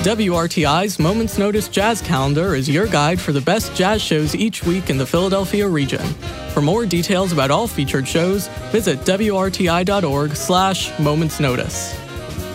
WRTI's Moments Notice Jazz Calendar is your guide for the best jazz shows each week in the Philadelphia region. For more details about all featured shows, visit WRTI.org/momentsnotice.